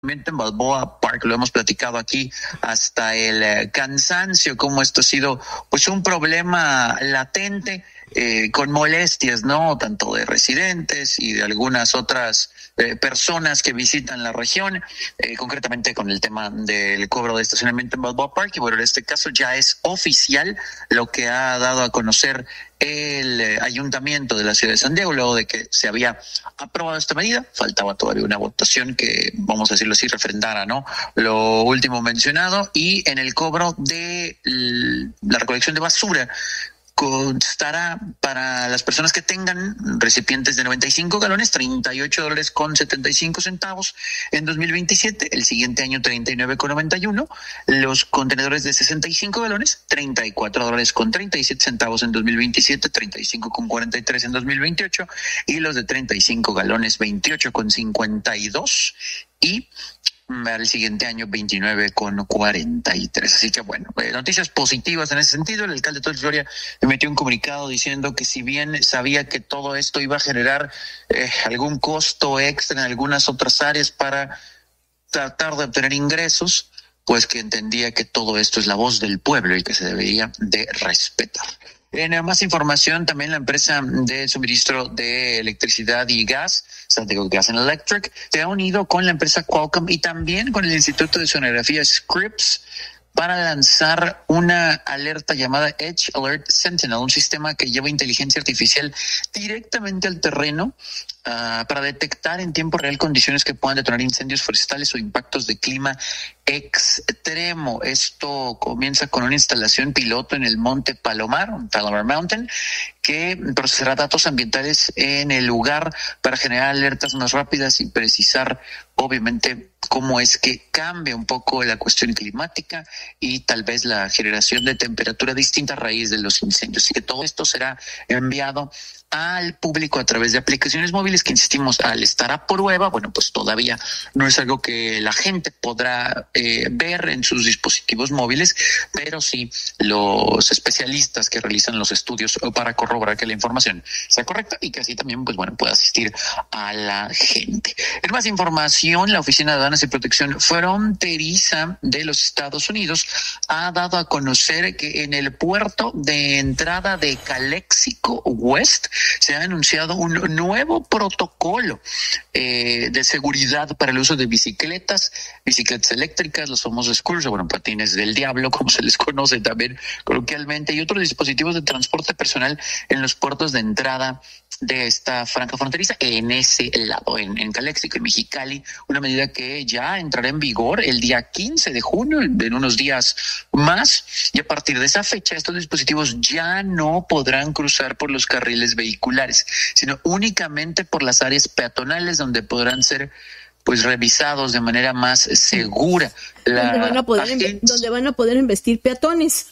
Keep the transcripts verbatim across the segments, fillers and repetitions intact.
en Balboa Park, lo hemos platicado aquí hasta el eh, cansancio, cómo esto ha sido pues un problema latente, eh, con molestias, ¿no? Tanto de residentes y de algunas otras eh, personas que visitan la región, eh, concretamente con el tema del cobro de estacionamiento en Balboa Park. Y bueno, en este caso ya es oficial lo que ha dado a conocer el eh, ayuntamiento de la ciudad de San Diego, luego de que se había aprobado esta medida. Faltaba todavía una votación que, vamos a decirlo así, refrendara, ¿no?, lo último mencionado. Y en el cobro de la recolección de basura constará para las personas que tengan recipientes de noventa y cinco galones, treinta y ocho dólares con setenta y cinco centavos en dos mil veintisiete, el siguiente año treinta y nueve con noventa y uno, los contenedores de sesenta y cinco galones, treinta y cuatro dólares con treinta y siete centavos en dos mil veintisiete, treinta y cinco con cuarenta y tres en dos mil veintiocho, y los de treinta y cinco galones, veintiocho con cincuenta y dos, y al siguiente año veintinueve con cuarenta y tres. Así que bueno, eh, noticias positivas en ese sentido. El alcalde de Torres Gloria emitió un comunicado diciendo que si bien sabía que todo esto iba a generar eh, algún costo extra en algunas otras áreas para tratar de obtener ingresos, pues que entendía que todo esto es la voz del pueblo y que se debería de respetar. En más información, también la empresa de suministro de electricidad y gas, San Diego Gas and Electric, se ha unido con la empresa Qualcomm y también con el Instituto de Sonografía Scripps para lanzar una alerta llamada Edge Alert Sentinel, un sistema que lleva inteligencia artificial directamente al terreno uh, para detectar en tiempo real condiciones que puedan detonar incendios forestales o impactos de clima extremo. Esto comienza con una instalación piloto en el Monte Palomar, Palomar Mountain, que procesará datos ambientales en el lugar para generar alertas más rápidas y precisar, obviamente, cómo es que cambia un poco la cuestión climática y tal vez la generación de temperatura distinta a raíz de los incendios. Así que todo esto será enviado al público a través de aplicaciones móviles que, insistimos, al estar a prueba, bueno, pues todavía no es algo que la gente podrá eh, ver en sus dispositivos móviles, pero sí los especialistas que realizan los estudios para corroborar que la información sea correcta y que así también, pues bueno, pueda asistir a la gente. En más información, la Oficina de Aduanas y Protección Fronteriza de los Estados Unidos ha dado a conocer que en el puerto de entrada de Calexico West se ha anunciado un nuevo protocolo eh, de seguridad para el uso de bicicletas, bicicletas eléctricas, los famosos scooters, o bueno, patines del diablo, como se les conoce también coloquialmente, y otros dispositivos de transporte personal en los puertos de entrada de esta franja fronteriza en ese lado, en, en Calexico, en Mexicali, una medida que ya entrará en vigor el día quince de junio, en unos días más, y a partir de esa fecha estos dispositivos ya no podrán cruzar por los carriles vehiculares, sino únicamente por las áreas peatonales donde podrán ser pues revisados de manera más segura. La donde van a poder agencia... donde van a poder embestir peatones.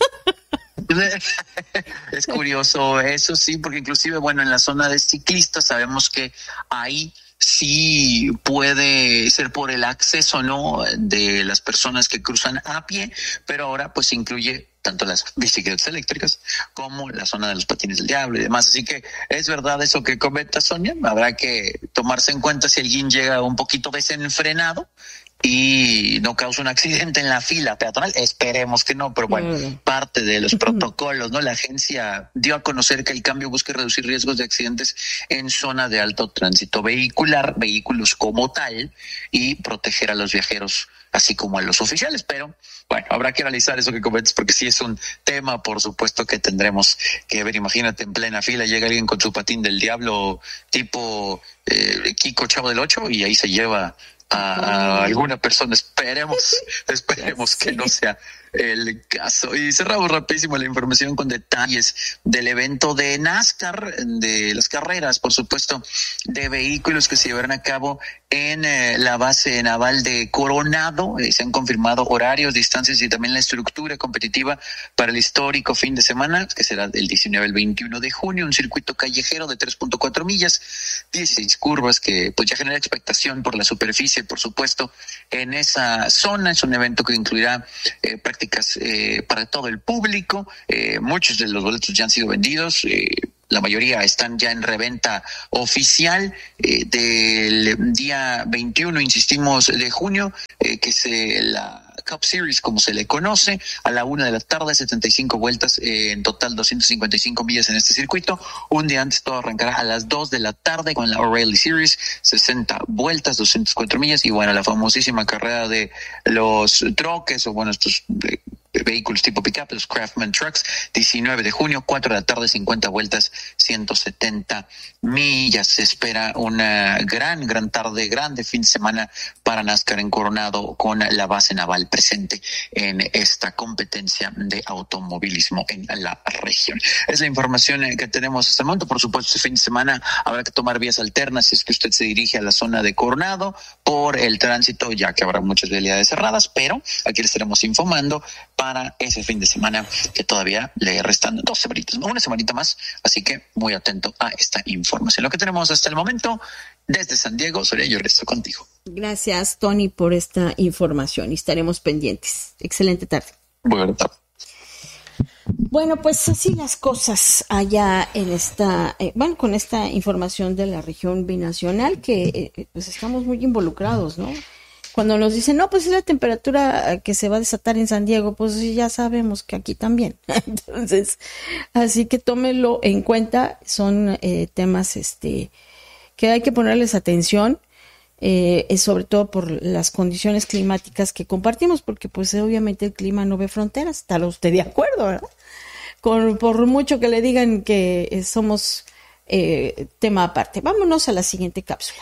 Es curioso eso, sí, porque inclusive, bueno, en la zona de ciclistas sabemos que ahí sí puede ser por el acceso, ¿no?, de las personas que cruzan a pie, pero ahora pues incluye tanto las bicicletas eléctricas como la zona de los patines del diablo y demás. Así que es verdad eso que comenta Sonia, habrá que tomarse en cuenta si alguien llega un poquito desenfrenado y no causa un accidente en la fila peatonal, esperemos que no, pero bueno, mm. parte de los protocolos, ¿no? La agencia dio a conocer que el cambio busca reducir riesgos de accidentes en zona de alto tránsito vehicular, vehículos como tal, y proteger a los viajeros, así como a los oficiales, pero bueno, habrá que analizar eso que comentas, porque sí es un tema, por supuesto, que tendremos que ver. Imagínate, en plena fila llega alguien con su patín del diablo, tipo eh, Kiko Chavo del Ocho, y ahí se lleva a, a alguna persona. Esperemos, esperemos que no sea el caso. Y cerramos rapidísimo la información con detalles del evento de NASCAR, de las carreras, por supuesto, de vehículos que se llevarán a cabo en eh, la base naval de Coronado. Eh, se han confirmado horarios, distancias y también la estructura competitiva para el histórico fin de semana, que será del diecinueve al veintiuno de junio, un circuito callejero de tres punto cuatro millas, dieciséis curvas, que pues ya genera expectación por la superficie, por supuesto, en esa zona. Es un evento que incluirá eh, prácticas eh, para todo el público. Eh, muchos de los boletos ya han sido vendidos. Eh, la mayoría están ya en reventa oficial eh, del día veintiuno, insistimos, de junio, eh, que se la Cup Series, como se le conoce, a la una de la tarde, setenta y cinco vueltas, eh, en total doscientas cincuenta y cinco millas en este circuito. Un día antes todo arrancará a las dos de la tarde con la O'Reilly Series, sesenta vueltas, doscientas cuatro millas, y bueno, la famosísima carrera de los troques, o bueno, estos eh, vehículos tipo pickup, los Craftsman Trucks, diecinueve de junio, cuatro de la tarde, cincuenta vueltas, ciento setenta millas. Se espera una gran, gran tarde, grande fin de semana para NASCAR en Coronado, con la base naval presente en esta competencia de automovilismo en la región. Es la información que tenemos hasta el momento. Por supuesto, este fin de semana habrá que tomar vías alternas si es que usted se dirige a la zona de Coronado por el tránsito, ya que habrá muchas vialidades cerradas, pero aquí le estaremos informando para ese fin de semana, que todavía le restan dos semanitas, una semanita más, así que muy atento a esta información. Lo que tenemos hasta el momento desde San Diego, Soria, yo resto contigo. Gracias, Tony, por esta información y estaremos pendientes. Excelente tarde. Buena tarde. Bueno, pues así las cosas allá en esta, eh, bueno, con esta información de la región binacional, que eh, pues estamos muy involucrados, ¿no? Cuando nos dicen, no, pues es la temperatura que se va a desatar en San Diego, pues ya sabemos que aquí también. Entonces, así que tómenlo en cuenta, son eh, temas este que hay que ponerles atención, eh, sobre todo por las condiciones climáticas que compartimos, porque pues obviamente el clima no ve fronteras, está usted de acuerdo, ¿verdad? Con, por mucho que le digan que eh, somos eh, tema aparte. Vámonos a la siguiente cápsula.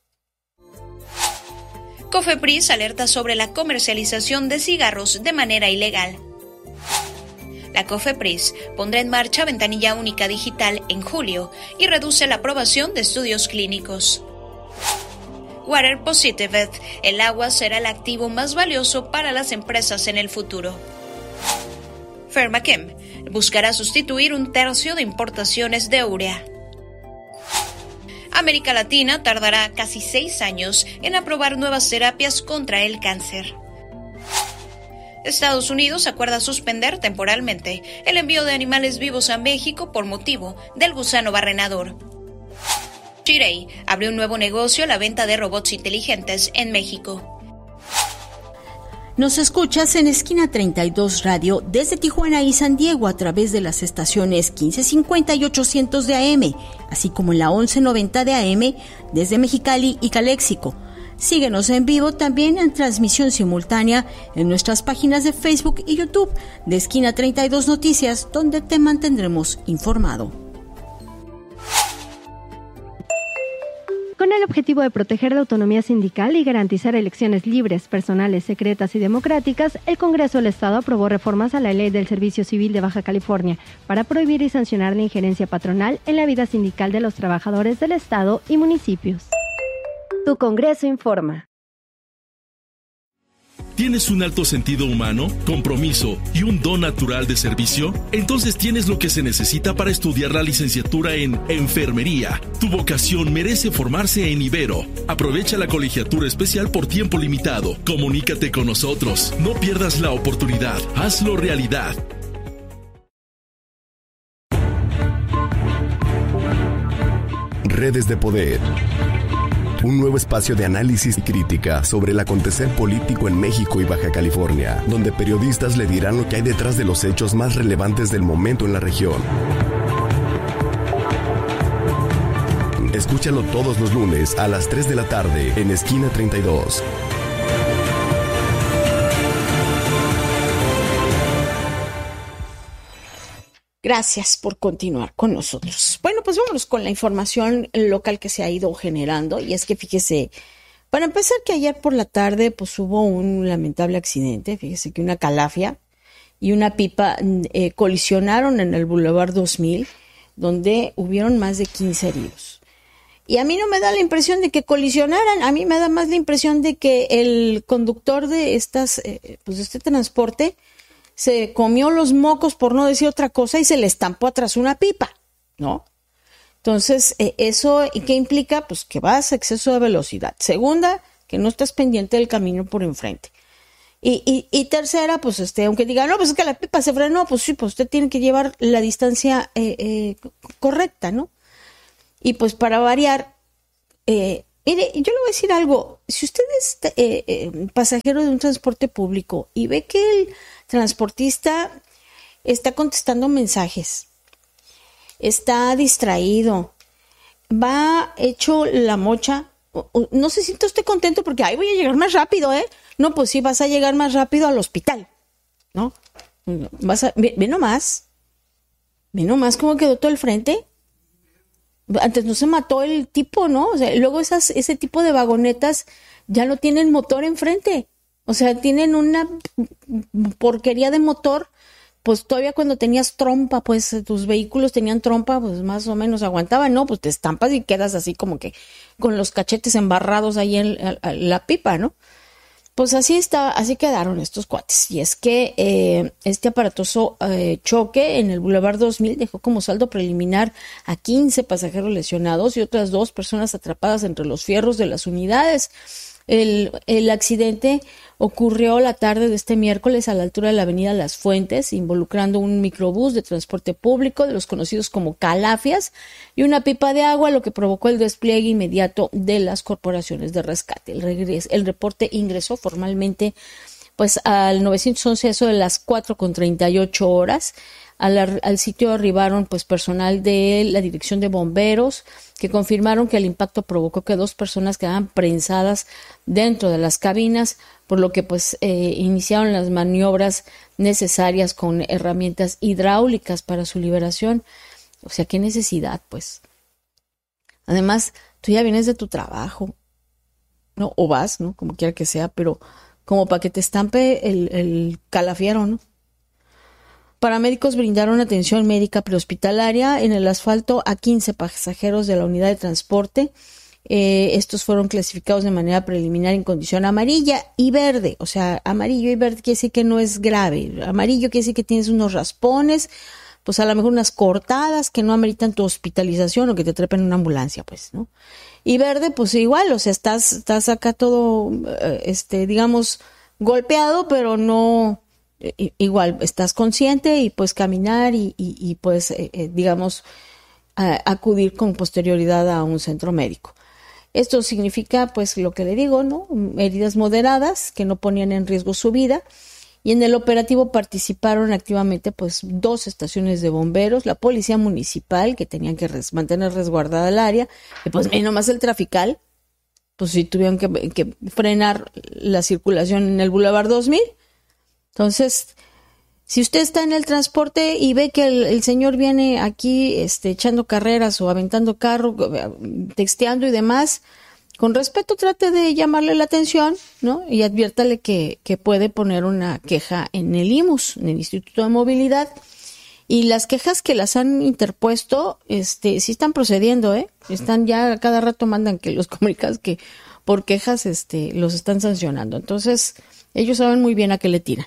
Cofepris alerta sobre la comercialización de cigarros de manera ilegal. La Cofepris pondrá en marcha ventanilla única digital en julio y reduce la aprobación de estudios clínicos. Water Positive, el agua será el activo más valioso para las empresas en el futuro. Pharmachem buscará sustituir un tercio de importaciones de urea. América Latina tardará casi seis años en aprobar nuevas terapias contra el cáncer. Estados Unidos acuerda suspender temporalmente el envío de animales vivos a México por motivo del gusano barrenador. Chirey abrió un nuevo negocio a la venta de robots inteligentes en México. Nos escuchas en Esquina treinta y dos Radio desde Tijuana y San Diego a través de las estaciones quince cincuenta y ochocientos de A M, así como en la once noventa de A M desde Mexicali y Caléxico. Síguenos en vivo también en transmisión simultánea en nuestras páginas de Facebook y YouTube de Esquina treinta y dos Noticias, donde te mantendremos informado. Con el objetivo de proteger la autonomía sindical y garantizar elecciones libres, personales, secretas y democráticas, el Congreso del Estado aprobó reformas a la Ley del Servicio Civil de Baja California para prohibir y sancionar la injerencia patronal en la vida sindical de los trabajadores del Estado y municipios. Tu Congreso informa. ¿Tienes un alto sentido humano, compromiso y un don natural de servicio? Entonces tienes lo que se necesita para estudiar la licenciatura en Enfermería. Tu vocación merece formarse en Ibero. Aprovecha la colegiatura especial por tiempo limitado. Comunícate con nosotros. No pierdas la oportunidad. Hazlo realidad. Redes de Poder. Un nuevo espacio de análisis y crítica sobre el acontecer político en México y Baja California, donde periodistas le dirán lo que hay detrás de los hechos más relevantes del momento en la región. Escúchalo todos los lunes a las tres de la tarde en Esquina treinta y dos. Gracias por continuar con nosotros. Bueno, pues vámonos con la información local que se ha ido generando. Y es que fíjese, para empezar, que ayer por la tarde pues hubo un lamentable accidente. Fíjese que una calafia y una pipa eh, colisionaron en el Boulevard dos mil, donde hubieron más de quince heridos. Y a mí no me da la impresión de que colisionaran, a mí me da más la impresión de que el conductor de estas, eh, pues de este transporte se comió los mocos, por no decir otra cosa, y se le estampó atrás una pipa, ¿no? Entonces, eh, ¿eso qué implica? Pues que vas a exceso de velocidad. Segunda, que no estás pendiente del camino por enfrente. Y, y, y tercera, pues este, aunque diga, no, pues es que la pipa se frenó, pues sí, pues usted tiene que llevar la distancia eh, eh, correcta, ¿no? Y pues para variar, eh, mire, yo le voy a decir algo, si usted es eh, eh, pasajero de un transporte público y ve que el transportista está contestando mensajes, está distraído, va hecho la mocha, no se siente usted contento porque, ay, voy a llegar más rápido, ¿eh? No, pues sí, vas a llegar más rápido al hospital, ¿no? Vas a, ve, ve nomás, ve nomás cómo quedó todo el frente. Antes no se mató el tipo, ¿no? O sea, luego esas, ese tipo de vagonetas ya no tienen motor enfrente. O sea, tienen una porquería de motor. Pues todavía cuando tenías trompa, pues tus vehículos tenían trompa, pues más o menos aguantaban, ¿no? Pues te estampas y quedas así como que con los cachetes embarrados ahí en, en, en la pipa, ¿no? Pues así está, así quedaron estos cuates. Y es que eh, este aparatoso eh, choque en el Boulevard dos mil dejó como saldo preliminar a quince pasajeros lesionados y otras dos personas atrapadas entre los fierros de las unidades. El, el accidente ocurrió la tarde de este miércoles a la altura de la avenida Las Fuentes, involucrando un microbús de transporte público de los conocidos como calafias y una pipa de agua, lo que provocó el despliegue inmediato de las corporaciones de rescate. El, regreso, el reporte ingresó formalmente pues al nueve once, eso de las cuatro con treinta y ocho horas. Al, al sitio arribaron pues personal de la Dirección de Bomberos que confirmaron que el impacto provocó que dos personas quedaran prensadas dentro de las cabinas, por lo que pues eh, iniciaron las maniobras necesarias con herramientas hidráulicas para su liberación. O sea, qué necesidad, pues. Además, tú ya vienes de tu trabajo, ¿no? O vas, ¿no? Como quiera que sea, pero como para que te estampe el, el calafiero, ¿no? Paramédicos brindaron atención médica prehospitalaria en el asfalto a quince pasajeros de la unidad de transporte. Eh, estos fueron clasificados de manera preliminar en condición amarilla y verde. O sea, amarillo y verde quiere decir que no es grave. Amarillo quiere decir que tienes unos raspones, pues a lo mejor unas cortadas que no ameritan tu hospitalización o que te trepen en una ambulancia, pues, ¿no? Y verde, pues igual, o sea, estás, estás acá todo, este, digamos, golpeado, pero no... Igual, estás consciente y puedes caminar y, y, y puedes, eh, eh, digamos, a, acudir con posterioridad a un centro médico. Esto significa, pues, lo que le digo, ¿no? Heridas moderadas que no ponían en riesgo su vida. Y en el operativo participaron activamente, pues, dos estaciones de bomberos, la policía municipal, que tenían que res, mantener resguardada el área, y pues, y nomás el trafical, pues, sí tuvieron que, que frenar la circulación en el Boulevard dos mil. Entonces, si usted está en el transporte y ve que el, el señor viene aquí este, echando carreras o aventando carro, texteando y demás, con respeto trate de llamarle la atención, ¿no? Y adviértale que, que puede poner una queja en el I M U S, en el Instituto de Movilidad. Y las quejas que las han interpuesto, este, sí están procediendo, ¿eh? Están ya, cada rato mandan que los comunicados que por quejas, este, los están sancionando. Entonces, ellos saben muy bien a qué le tiran.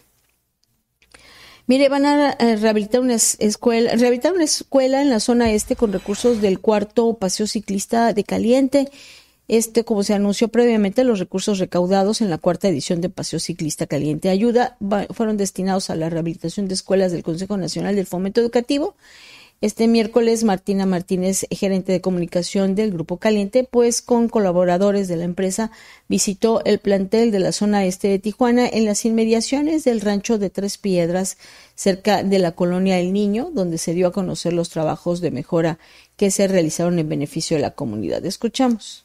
Mire, van a rehabilitar una escuela, rehabilitar una escuela en la zona este con recursos del cuarto paseo ciclista de Caliente. Este, como se anunció previamente, los recursos recaudados en la cuarta edición de Paseo Ciclista Caliente Ayuda fueron destinados a la rehabilitación de escuelas del Consejo Nacional del Fomento Educativo. Este miércoles, Martina Martínez, gerente de comunicación del Grupo Caliente, pues con colaboradores de la empresa, visitó el plantel de la zona este de Tijuana en las inmediaciones del rancho de Tres Piedras, cerca de la colonia El Niño, donde se dio a conocer los trabajos de mejora que se realizaron en beneficio de la comunidad. Escuchamos.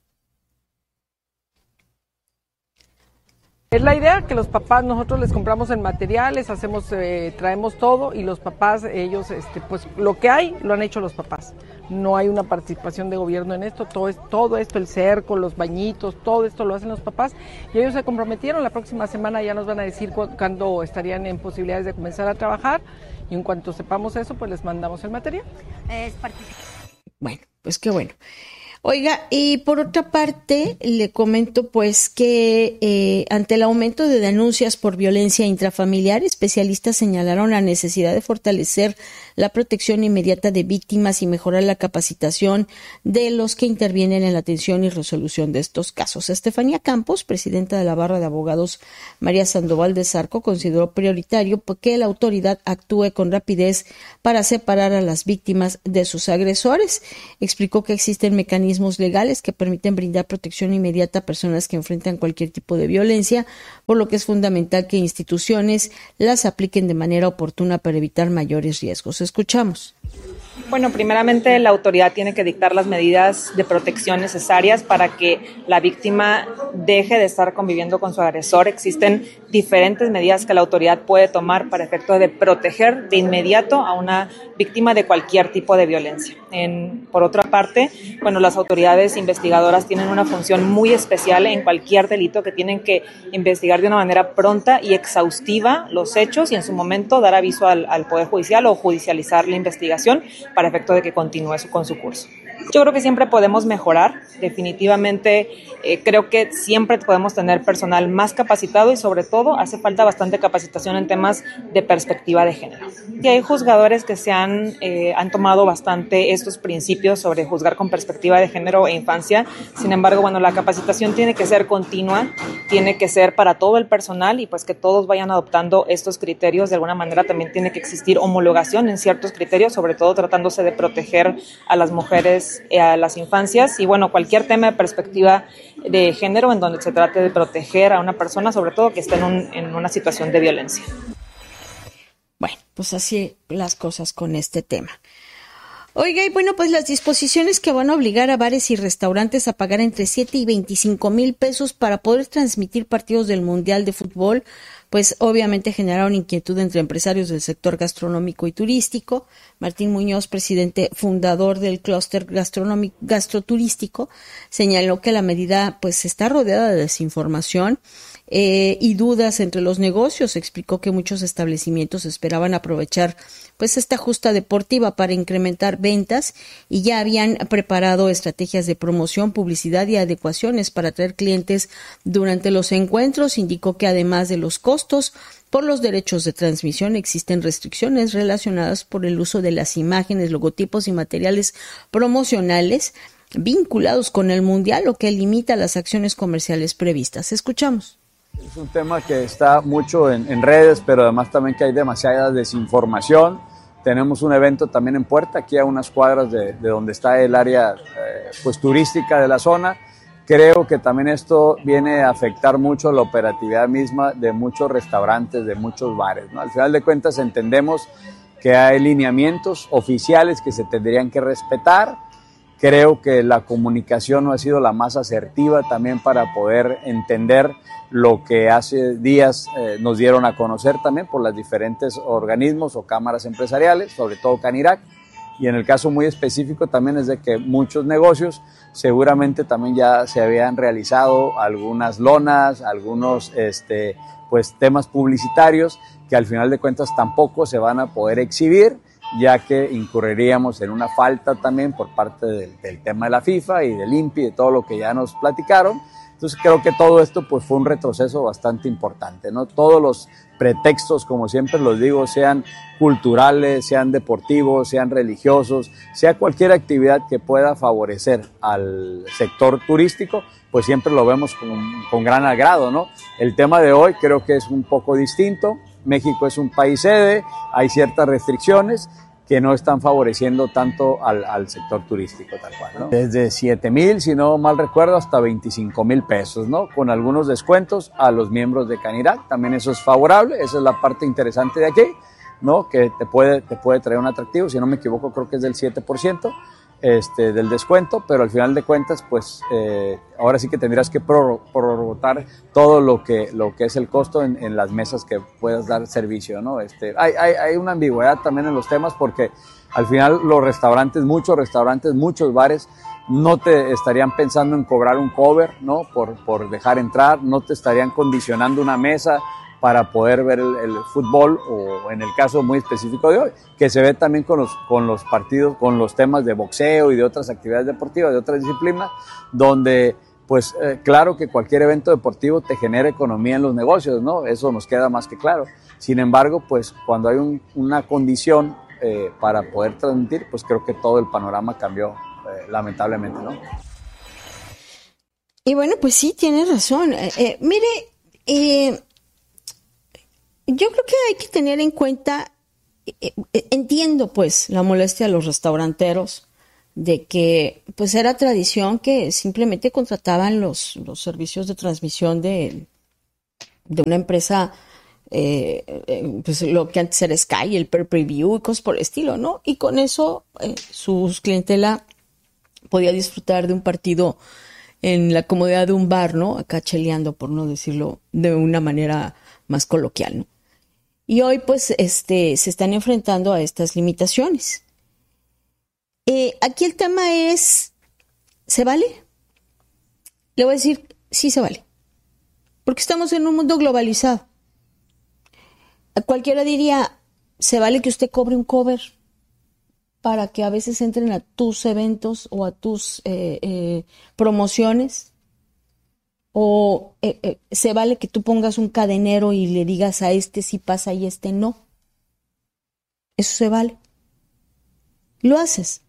Es la idea que los papás, nosotros les compramos el material, les hacemos, eh, traemos todo y los papás, ellos, este, pues lo que hay, lo han hecho los papás. No hay una participación de gobierno en esto, todo, es, todo esto, el cerco, los bañitos, todo esto lo hacen los papás y ellos se comprometieron. La próxima semana ya nos van a decir cu- cuándo estarían en posibilidades de comenzar a trabajar y en cuanto sepamos eso, pues les mandamos el material. Bueno, pues qué bueno. Oiga, y por otra parte, le comento pues que eh, ante el aumento de denuncias por violencia intrafamiliar, especialistas señalaron la necesidad de fortalecer la protección inmediata de víctimas y mejorar la capacitación de los que intervienen en la atención y resolución de estos casos. Estefanía Campos, presidenta de la Barra de Abogados María Sandoval de Zarco, consideró prioritario que la autoridad actúe con rapidez para separar a las víctimas de sus agresores. Explicó que existen mecanismos legales que permiten brindar protección inmediata a personas que enfrentan cualquier tipo de violencia, por lo que es fundamental que instituciones las apliquen de manera oportuna para evitar mayores riesgos. Escuchamos. Bueno, primeramente la autoridad tiene que dictar las medidas de protección necesarias para que la víctima deje de estar conviviendo con su agresor. Existen diferentes medidas que la autoridad puede tomar para efecto de proteger de inmediato a una víctima de cualquier tipo de violencia. En, por otra parte, bueno, las autoridades investigadoras tienen una función muy especial en cualquier delito, que tienen que investigar de una manera pronta y exhaustiva los hechos y en su momento dar aviso al, al Poder Judicial o judicializar la investigación para efecto de que continúe su, con su curso. Yo creo que siempre podemos mejorar, definitivamente eh, creo que siempre podemos tener personal más capacitado y sobre todo hace falta bastante capacitación en temas de perspectiva de género. Y hay juzgadores que se han, eh, han tomado bastante estos principios sobre juzgar con perspectiva de género e infancia, sin embargo, bueno, la capacitación tiene que ser continua, tiene que ser para todo el personal y pues que todos vayan adoptando estos criterios. De alguna manera también tiene que existir homologación en ciertos criterios, sobre todo tratándose de proteger a las mujeres, a las infancias y bueno, cualquier tema de perspectiva de género en donde se trate de proteger a una persona, sobre todo que esté en, un, en una situación de violencia. Bueno, pues así las cosas con este tema. Oiga, y bueno, pues las disposiciones que van a obligar a bares y restaurantes a pagar entre siete y veinticinco mil pesos para poder transmitir partidos del Mundial de Fútbol, pues obviamente generaron inquietud entre empresarios del sector gastronómico y turístico. Martín Muñoz, presidente fundador del clúster gastronómico gastroturístico, señaló que la medida pues está rodeada de desinformación eh, y dudas entre los negocios. Explicó que muchos establecimientos esperaban aprovechar pues esta justa deportiva para incrementar ventas y ya habían preparado estrategias de promoción, publicidad y adecuaciones para atraer clientes durante los encuentros. Indicó que además de los costos por los derechos de transmisión, existen restricciones relacionadas por el uso de las imágenes, logotipos y materiales promocionales vinculados con el Mundial, lo que limita las acciones comerciales previstas. Escuchamos. Es un tema que está mucho en, en redes, pero además también que hay demasiada desinformación. Tenemos un evento también en puerta, aquí a unas cuadras de, de donde está el área eh, pues, turística de la zona. Creo que también esto viene a afectar mucho la operatividad misma de muchos restaurantes, de muchos bares, ¿no? Al final de cuentas entendemos que hay lineamientos oficiales que se tendrían que respetar. Creo que la comunicación no ha sido la más asertiva también para poder entender lo que hace días eh, nos dieron a conocer también por los diferentes organismos o cámaras empresariales, sobre todo Canirac. Y en el caso muy específico también es de que muchos negocios seguramente también ya se habían realizado algunas lonas, algunos este, pues, temas publicitarios que al final de cuentas tampoco se van a poder exhibir, ya que incurriríamos en una falta también por parte del, del tema de la FIFA y del I N P I, de todo lo que ya nos platicaron. Entonces creo que todo esto pues fue un retroceso bastante importante, ¿no? Todos los pretextos, como siempre los digo, sean culturales, sean deportivos, sean religiosos, sea cualquier actividad que pueda favorecer al sector turístico, pues siempre lo vemos con, con gran agrado, ¿no? El tema de hoy creo que es un poco distinto. México es un país sede, hay ciertas restricciones que no están favoreciendo tanto al, al sector turístico tal cual, ¿no? Desde siete mil, si no mal recuerdo, hasta veinticinco mil pesos, ¿no? Con algunos descuentos a los miembros de Canirac, también eso es favorable, esa es la parte interesante de aquí, ¿no? Que te puede, te puede traer un atractivo, si no me equivoco creo que es del siete por ciento este, del descuento, pero al final de cuentas, pues eh, ahora sí que tendrías que prorrogar todo lo que, lo que es el costo en, en las mesas que puedas dar servicio, ¿no? Este, hay, hay, hay una ambigüedad también en los temas porque al final los restaurantes, muchos restaurantes, muchos bares, no te estarían pensando en cobrar un cover, ¿no? Por, por dejar entrar, no te estarían condicionando una mesa para poder ver el, el fútbol, o en el caso muy específico de hoy, que se ve también con los, con los partidos, con los temas de boxeo y de otras actividades deportivas, de otras disciplinas, donde pues eh, claro que cualquier evento deportivo te genera economía en los negocios, ¿no? Eso nos queda más que claro. Sin embargo, pues cuando hay un, una condición eh, para poder transmitir, pues creo que todo el panorama cambió eh, lamentablemente, ¿no? Y bueno, pues sí, tienes razón. Eh, eh, mire, eh, yo creo que hay que tener en cuenta, eh, eh, entiendo pues la molestia de los restauranteros, de que pues era tradición que simplemente contrataban los, los servicios de transmisión de, de una empresa, eh, eh, pues lo que antes era Sky, el Per Preview y cosas por el estilo, ¿no? Y con eso eh, su clientela podía disfrutar de un partido en la comodidad de un bar, ¿no? Acá cheleando, por no decirlo de una manera más coloquial, ¿no? Y hoy pues este se están enfrentando a estas limitaciones. Eh, aquí el tema es, ¿se vale? Le voy a decir, sí se vale. Porque estamos en un mundo globalizado. A cualquiera diría, ¿se vale que usted cobre un cover para que a veces entren a tus eventos o a tus eh, eh, promociones? ¿O eh, eh, se vale que tú pongas un cadenero y le digas a este sí pasa y este no? Eso se vale. Lo haces.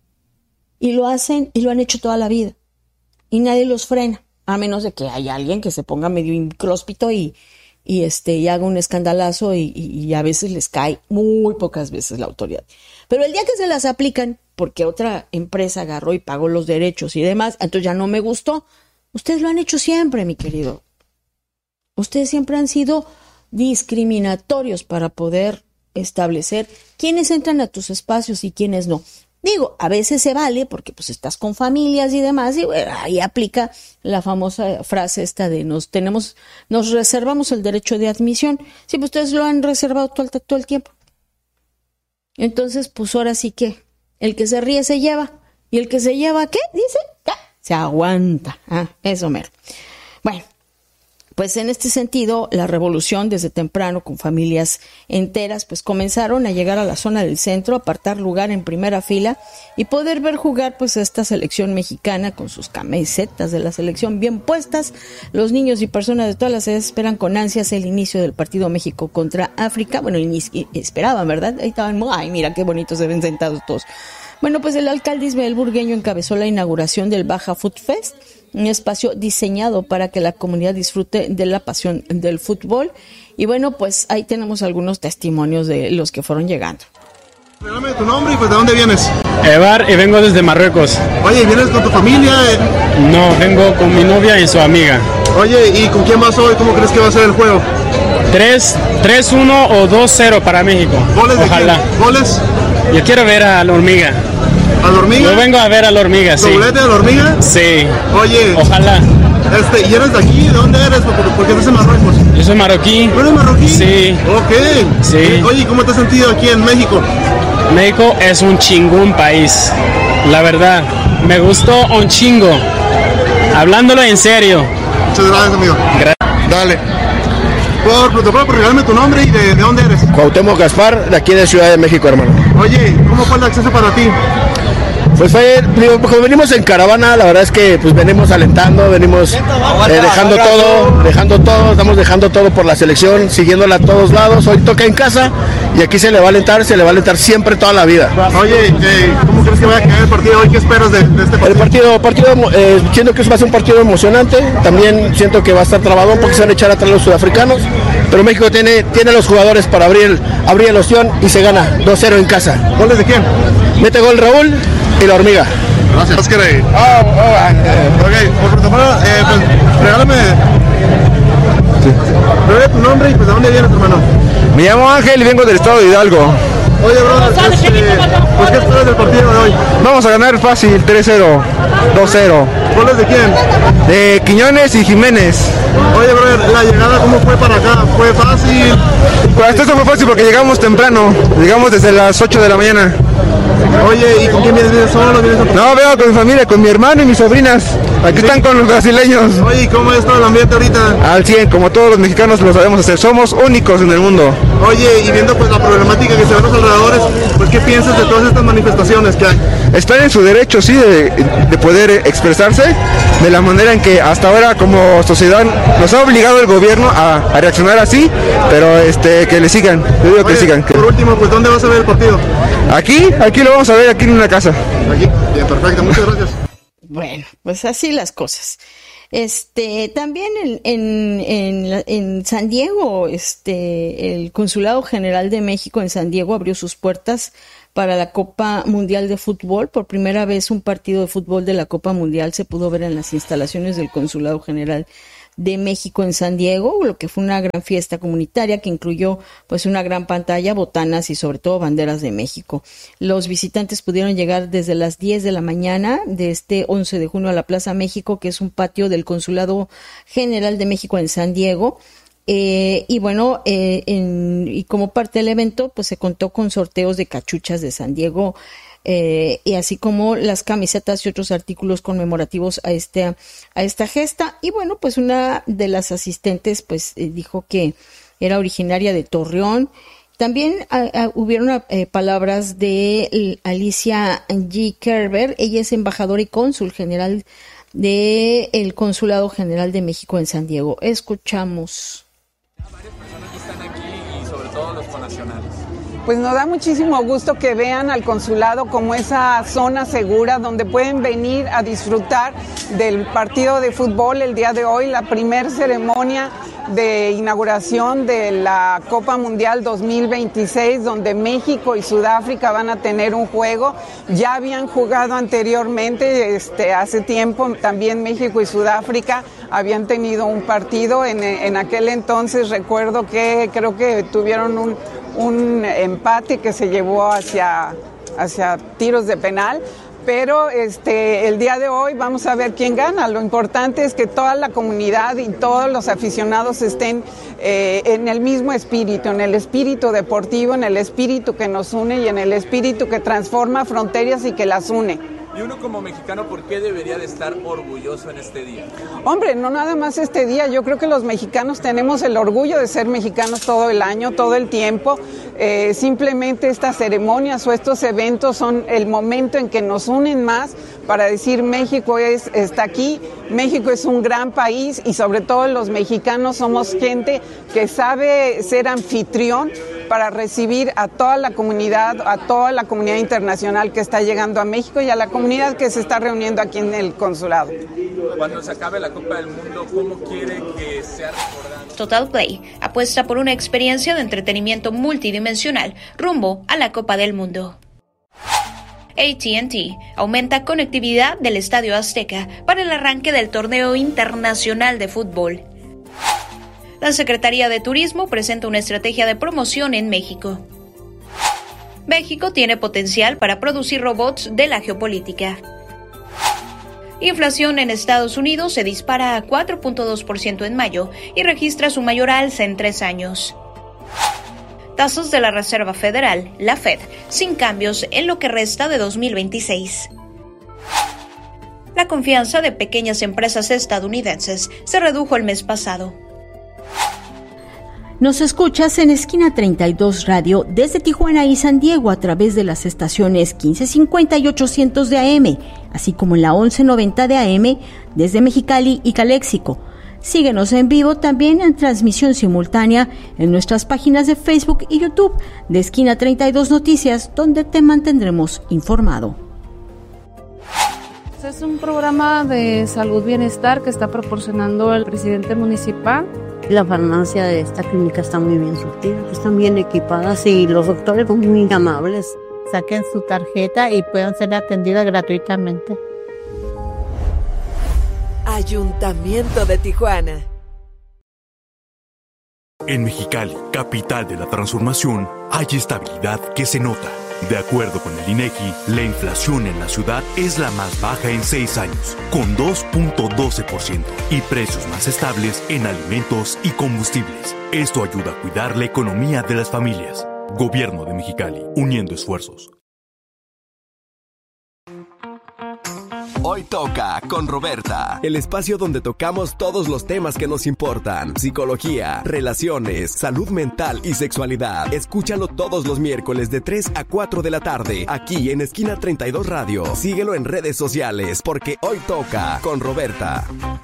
Y lo hacen y lo han hecho toda la vida. Y nadie los frena. A menos de que haya alguien que se ponga medio incróspito y, y, este, y haga un escandalazo y, y, y a veces les cae, muy pocas veces, la autoridad. Pero el día que se las aplican, porque otra empresa agarró y pagó los derechos y demás, entonces ya no me gustó. Ustedes lo han hecho siempre, mi querido. Ustedes siempre han sido discriminatorios para poder establecer quiénes entran a tus espacios y quiénes no. Digo, a veces se vale porque pues estás con familias y demás y bueno, ahí aplica la famosa frase esta de nos tenemos, nos reservamos el derecho de admisión. Sí, pues ustedes lo han reservado todo el, todo el tiempo. Entonces, pues ahora sí que el que se ríe se lleva. ¿Y el que se lleva qué? Dice, ¿qué? Se aguanta. Ah, eso mero. Bueno. Pues en este sentido, la revolución desde temprano con familias enteras, pues comenzaron a llegar a la zona del centro, apartar lugar en primera fila y poder ver jugar pues esta selección mexicana con sus camisetas de la selección bien puestas. Los niños y personas de todas las edades esperan con ansias el inicio del partido México contra África. Bueno, esperaban, ¿verdad? Ahí estaban, ay, mira qué bonitos se ven sentados todos. Bueno, pues el alcalde Ismael Burgueño encabezó la inauguración del Baja Food Fest, un espacio diseñado para que la comunidad disfrute de la pasión del fútbol. Y bueno, pues ahí tenemos algunos testimonios de los que fueron llegando. Regálame tu nombre y pues ¿de dónde vienes? Evar, y vengo desde Marruecos. Oye, ¿vienes con tu familia? No, vengo con mi novia y su amiga. Oye, ¿y con quién vas hoy? ¿Cómo crees que va a ser el juego? tres uno o dos cero para México. ¿Goles de Ojalá. quién? ¿Goles? Yo quiero ver a la hormiga. ¿A la hormiga? Yo vengo a ver a la hormiga, sí. ¿Doblete a la hormiga? Sí. Oye. Ojalá. Este, ¿y eres de aquí? ¿De dónde eres? ¿Por, por qué estás en Marruecos? Yo soy marroquí. ¿Tú eres marroquí? Sí. Ok. Sí. Oye, ¿cómo te has sentido aquí en México? México es un chingón país. La verdad, me gustó un chingo. Hablándolo en serio. Muchas gracias, amigo. Gracias. Dale. Por protocolo, por regalarme tu nombre y de, de dónde eres. Cuauhtémoc Gaspar, de aquí de Ciudad de México, hermano. Oye, ¿cómo fue el acceso para ti? Pues fue, digo, como venimos en caravana, la verdad es que pues venimos alentando, venimos eh, dejando todo, dejando todo, estamos dejando todo por la selección, siguiéndola a todos lados. Hoy toca en casa y aquí se le va a alentar, se le va a alentar siempre toda la vida. Oye, eh, ¿cómo crees que vaya a quedar el partido hoy? ¿Qué esperas de, de este partido? El partido, partido eh, siento que va a ser un partido emocionante, también siento que va a estar trabadón porque se van a echar atrás los sudafricanos, pero México tiene, tiene los jugadores para abrir, abrir el ostión y se gana dos cero en casa. ¿Goles de quién? Mete gol Raúl y la hormiga. Gracias. Oscar ahí. Oh, oh, ok, por protocolo, eh, pues regálame. Sí. Regálame tu nombre y pues de dónde vienes, hermano. Me llamo Ángel y vengo del estado de Hidalgo. Oye, brother, este, pues ¿qué esperas del partido de hoy? Vamos a ganar fácil, tres cero, dos cero. ¿Goles de quién? De Quiñones y Jiménez. Oye, brother, la llegada, ¿cómo fue para acá? ¿Fue fácil? Pues esto fue fácil porque llegamos temprano, llegamos desde las ocho de la mañana. Oye, ¿y con quién vienes? ¿Vienes solo? ¿Vienes con... No, vengo con mi familia, con mi hermano y mis sobrinas. Aquí están con los brasileños. Oye, ¿y cómo es todo el ambiente ahorita? Al cien, como todos los mexicanos lo sabemos hacer. Somos únicos en el mundo. Oye, y viendo pues la problemática que se ve a los alrededores, pues ¿qué piensas de todas estas manifestaciones que hay? Están en su derecho, sí, de, de poder expresarse de la manera en que hasta ahora como sociedad nos ha obligado el gobierno a, a reaccionar así, pero este que le sigan, yo digo que Oye, sigan. Que... Por último, pues ¿dónde vas a ver el partido? Aquí, aquí lo vamos a ver, aquí en una casa. Aquí, bien, perfecto, muchas gracias. Bueno, pues así las cosas. Este, también en, en, en, en San Diego, este, el Consulado General de México en San Diego abrió sus puertas para la Copa Mundial de Fútbol. Por primera vez un partido de fútbol de la Copa Mundial se pudo ver en las instalaciones del Consulado General de México en San Diego, lo que fue una gran fiesta comunitaria que incluyó pues una gran pantalla, botanas y sobre todo banderas de México. Los visitantes pudieron llegar desde las diez de la mañana de este once de junio a la Plaza México, que es un patio del Consulado General de México en San Diego. Eh, y bueno, eh, en, y como parte del evento, pues se contó con sorteos de cachuchas de San Diego, eh, y así como las camisetas y otros artículos conmemorativos a este, a esta gesta. Y bueno, pues una de las asistentes, pues eh, dijo que era originaria de Torreón. También a, a, hubieron eh, palabras de Alicia G. Kerber. Ella es embajadora y cónsul general del Consulado General de México en San Diego. Escuchamos. Varias personas que están aquí y sobre todo los connacionales. Pues nos da muchísimo gusto que vean al consulado como esa zona segura donde pueden venir a disfrutar del partido de fútbol el día de hoy, la primer ceremonia de inauguración de la Copa Mundial dos mil veintiséis, donde México y Sudáfrica van a tener un juego. Ya habían jugado anteriormente, este, hace tiempo, también México y Sudáfrica habían tenido un partido. En, en aquel entonces recuerdo que creo que tuvieron un, un empate que se llevó hacia, hacia tiros de penal. Pero este, el día de hoy vamos a ver quién gana. Lo importante es que toda la comunidad y todos los aficionados estén eh, en el mismo espíritu, en el espíritu deportivo, en el espíritu que nos une y en el espíritu que transforma fronteras y que las une. Y uno como mexicano, ¿por qué debería de estar orgulloso en este día? Hombre, no nada más este día. Yo creo que los mexicanos tenemos el orgullo de ser mexicanos todo el año, todo el tiempo. Eh, simplemente estas ceremonias o estos eventos son el momento en que nos unen más para decir México es, está aquí, México es un gran país y sobre todo los mexicanos somos gente que sabe ser anfitrión para recibir a toda la comunidad, a toda la comunidad internacional que está llegando a México y a la comunidad que se está reuniendo aquí en el consulado. Cuando se acabe la Copa del Mundo, ¿cómo quiere que sea recordado? Total Play apuesta por una experiencia de entretenimiento multidimensional rumbo a la Copa del Mundo. A T and T aumenta conectividad del Estadio Azteca para el arranque del torneo internacional de fútbol. La Secretaría de Turismo presenta una estrategia de promoción en México. México tiene potencial para producir robots de la geopolítica. Inflación en Estados Unidos se dispara a cuatro punto dos por ciento en mayo y registra su mayor alza en tres años. Tasas de la Reserva Federal, la Fed, sin cambios en lo que resta de dos mil veintiséis. La confianza de pequeñas empresas estadounidenses se redujo el mes pasado. Nos escuchas en Esquina treinta y dos Radio desde Tijuana y San Diego a través de las estaciones quince cincuenta y ochocientos de A M, así como en la once noventa de A M desde Mexicali y Caléxico. Síguenos en vivo también en transmisión simultánea en nuestras páginas de Facebook y YouTube de Esquina treinta y dos Noticias, donde te mantendremos informado. Es un programa de salud bienestar que está proporcionando el presidente municipal. La farmacia de esta clínica está muy bien surtida, están bien equipadas y los doctores son muy amables. Saquen su tarjeta y puedan ser atendidas gratuitamente. Ayuntamiento de Tijuana. En Mexicali, capital de la transformación, hay estabilidad que se nota. De acuerdo con el INEGI, la inflación en la ciudad es la más baja en seis años, con dos punto doce por ciento, y precios más estables en alimentos y combustibles. Esto ayuda a cuidar la economía de las familias. Gobierno de Mexicali, uniendo esfuerzos. Hoy toca con Roberta, el espacio donde tocamos todos los temas que nos importan: psicología, relaciones, salud mental y sexualidad. Escúchalo todos los miércoles de tres a cuatro de la tarde, aquí en Esquina treinta y dos Radio. Síguelo en redes sociales, porque Hoy toca con Roberta.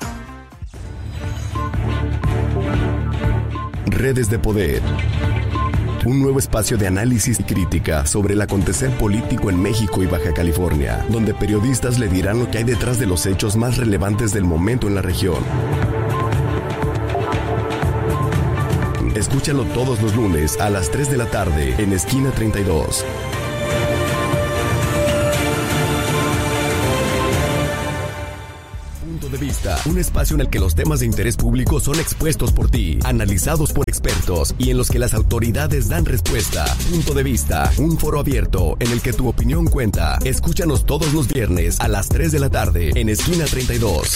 Redes de Poder. Un nuevo espacio de análisis y crítica sobre el acontecer político en México y Baja California, donde periodistas le dirán lo que hay detrás de los hechos más relevantes del momento en la región. Escúchalo todos los lunes a las tres de la tarde en Esquina treinta y dos. De vista, un espacio en el que los temas de interés público son expuestos por ti, analizados por expertos y en los que las autoridades dan respuesta. Punto de Vista, un foro abierto en el que tu opinión cuenta. Escúchanos todos los viernes a las tres de la tarde en Esquina treinta y dos.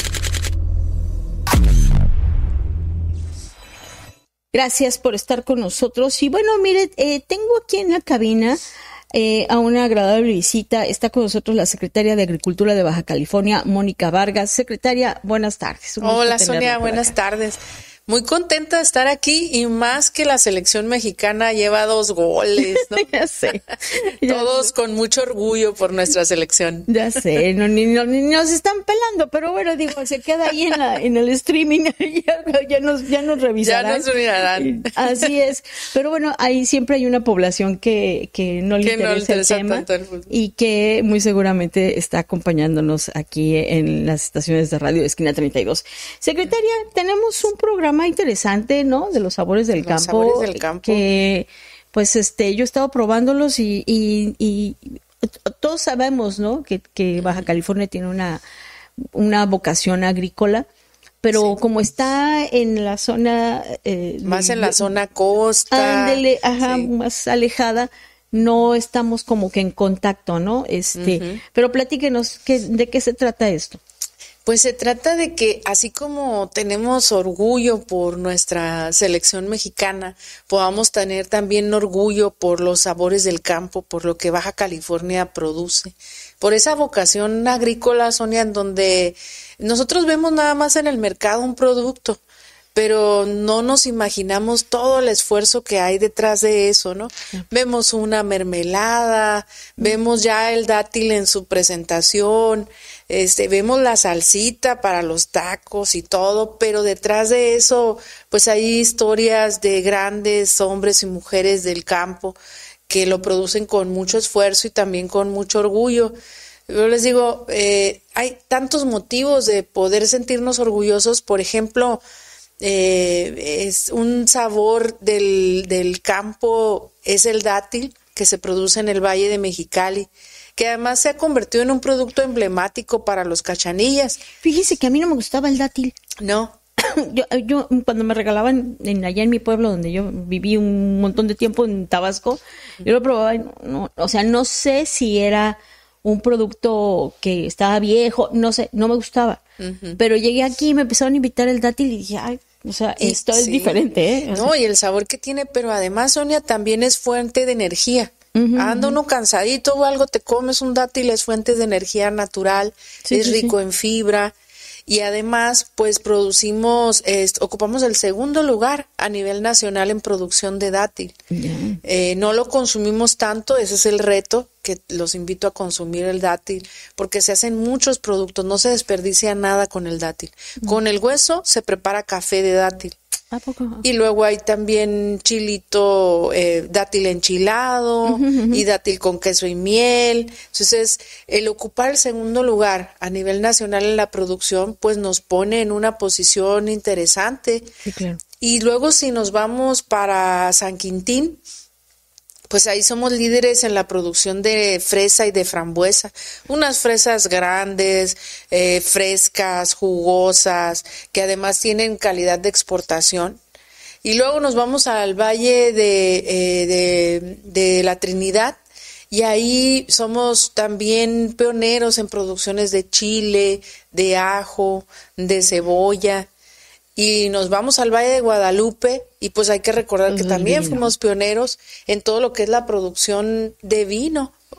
Gracias por estar con nosotros. Y bueno, mire, eh, tengo aquí en la cabina Eh, a una agradable visita. Está con nosotros la secretaria de Agricultura de Baja California, Mónica Vargas. Secretaria, buenas tardes. Hola, Sonia, buenas tardes. Muy contenta de estar aquí, y más que la selección mexicana lleva dos goles, ¿no? Ya sé. Ya Todos sé. con mucho orgullo por nuestra selección. Ya sé, no, ni, no, ni nos están pelando, pero bueno, digo, se queda ahí en, la, en el streaming, ya, ya, nos, ya nos revisarán. Ya nos mirarán. Así es, pero bueno, ahí siempre hay una población que, que no le Que interesa, no le interesa el tema tanto el fútbol. y que muy seguramente está acompañándonos aquí en las estaciones de radio de Esquina treinta y dos. Secretaria, tenemos un programa interesante, ¿no? De los sabores del, Los campo, sabores del campo. que pues este yo he estado probándolos y, y, y todos sabemos, ¿no? Que, que Baja California tiene una, una vocación agrícola, pero sí, como está en la zona eh, más de, en la zona costa, ándele, ajá, sí, más alejada, no estamos como que en contacto, ¿no? Este, uh-huh. Pero platíquenos, ¿qué, ¿de qué se trata esto? Pues se trata de que, así como tenemos orgullo por nuestra selección mexicana, podamos tener también orgullo por los sabores del campo, por lo que Baja California produce, por esa vocación agrícola, Sonia, en donde nosotros vemos nada más en el mercado un producto, pero no nos imaginamos todo el esfuerzo que hay detrás de eso, ¿no? Sí. Vemos una mermelada, mm. vemos ya el dátil en su presentación, este, vemos la salsita para los tacos y todo, pero detrás de eso, pues hay historias de grandes hombres y mujeres del campo que lo producen con mucho esfuerzo y también con mucho orgullo. Yo les digo, eh, hay tantos motivos de poder sentirnos orgullosos. Por ejemplo, eh, es un sabor del, del campo, es el dátil que se produce en el Valle de Mexicali, que además se ha convertido en un producto emblemático para los cachanillas. Fíjese que a mí no me gustaba el dátil. No. Yo, yo cuando me regalaban en, allá en mi pueblo, donde yo viví un montón de tiempo en Tabasco, yo lo probaba y no, no, o sea, no sé si era un producto que estaba viejo, no sé, no me gustaba. Uh-huh. Pero llegué aquí y me empezaron a invitar el dátil y dije, ay, o sea, y, esto sí, es diferente, ¿eh? O no, sea, y el sabor que tiene, pero además, Sonia, también es fuente de energía. Uh-huh, Anda uno cansadito o algo, te comes un dátil, es fuente de energía natural, sí, es sí, rico sí. en fibra. Y además, pues producimos, eh, ocupamos el segundo lugar a nivel nacional en producción de dátil. Yeah. Eh, no lo consumimos tanto, ese es el reto, que los invito a consumir el dátil, porque se hacen muchos productos, no se desperdicia nada con el dátil. Mm. Con el hueso se prepara café de dátil. ¿A poco? Y luego hay también chilito, eh, dátil enchilado, uh-huh, uh-huh. y dátil con queso y miel. Entonces, el ocupar el segundo lugar a nivel nacional en la producción, pues nos pone en una posición interesante. Sí, claro. Y luego si nos vamos para San Quintín, pues ahí somos líderes en la producción de fresa y de frambuesa. Unas fresas grandes, eh, frescas, jugosas, que además tienen calidad de exportación. Y luego nos vamos al Valle de, eh, de, de la Trinidad, y ahí somos también pioneros en producciones de chile, de ajo, de cebolla. Y nos vamos al Valle de Guadalupe, y pues hay que recordar que también fuimos pioneros en todo lo que es la producción de vino.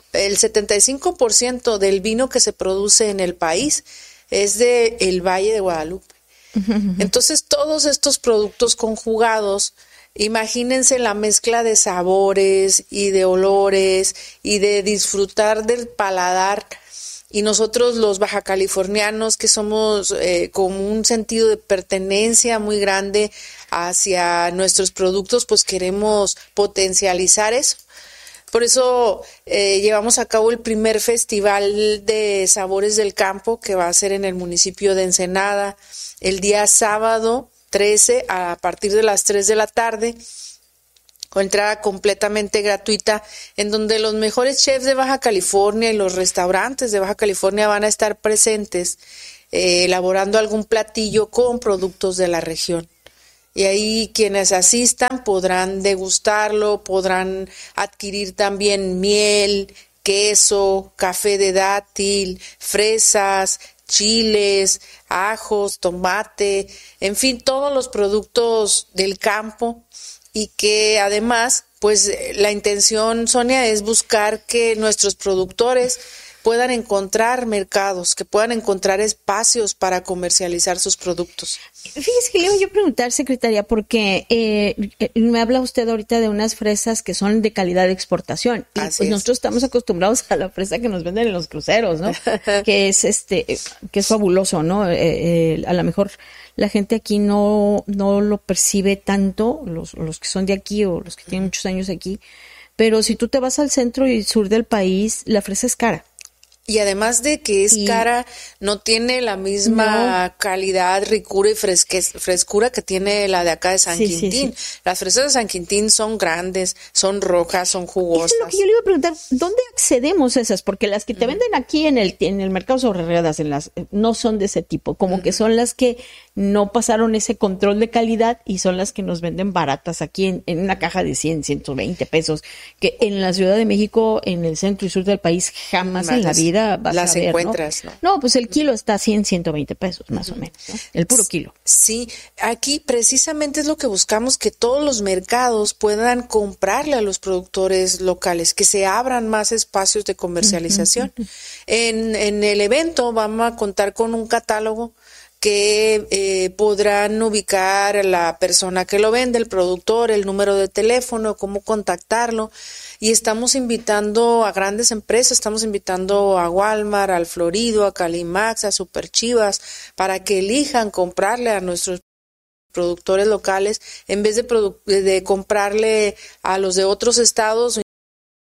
el setenta y cinco por ciento del vino que se produce en el país es de el Valle de Guadalupe. Entonces, todos estos productos conjugados, imagínense la mezcla de sabores y de olores y de disfrutar del paladar. Y nosotros los bajacalifornianos, que somos eh, con un sentido de pertenencia muy grande hacia nuestros productos, pues queremos potencializar eso. Por eso eh, llevamos a cabo el primer festival de sabores del campo, que va a ser en el municipio de Ensenada el día sábado trece a partir de las tres de la tarde, con entrada completamente gratuita, en donde los mejores chefs de Baja California y los restaurantes de Baja California van a estar presentes eh, elaborando algún platillo con productos de la región. Y ahí quienes asistan podrán degustarlo, podrán adquirir también miel, queso, café de dátil, fresas, chiles, ajos, tomate, en fin, todos los productos del campo, y que además, pues la intención, Sonia, es buscar que nuestros productores puedan encontrar mercados, que puedan encontrar espacios para comercializar sus productos. Fíjese que le iba yo a preguntar, secretaria, porque eh, me habla usted ahorita de unas fresas que son de calidad de exportación. Y Así pues es. nosotros estamos acostumbrados a la fresa que nos venden en los cruceros, ¿no? que es este, que es fabuloso, ¿no? Eh, eh, a lo mejor la gente aquí no, no lo percibe tanto, los, los que son de aquí o los que tienen muchos años aquí, pero si tú te vas al centro y sur del país, la fresa es cara. Y además de que es Y- cara, no tiene la misma calidad, ricura y fresque- frescura que tiene la de acá de San Sí, sí, Quintín. Las fresas de San Quintín son grandes, son rojas, son jugosas. Eso es lo que yo le iba a preguntar, ¿dónde accedemos a esas? Porque las que te venden aquí en el en el mercado sobre ruedas, en las, no son de ese tipo, como que son las que no pasaron ese control de calidad y son las que nos venden baratas aquí en, en una caja de cien, ciento veinte pesos, que en la Ciudad de México, en el centro y sur del país, jamás en la Las- vida vas las a ver, encuentras, ¿no? ¿no? No, pues el kilo está a cien, ciento veinte pesos, más o menos, ¿no? El puro kilo. Sí, aquí precisamente es lo que buscamos, que todos los mercados puedan comprarle a los productores locales, que se abran más espacios de comercialización. En, en el evento vamos a contar con un catálogo que eh, podrán ubicar a la persona que lo vende, el productor, el número de teléfono, cómo contactarlo. Y estamos invitando a grandes empresas, estamos invitando a Walmart, al Florido, a Calimax, a Super Chivas, para que elijan comprarle a nuestros productores locales en vez de, produ- de comprarle a los de otros estados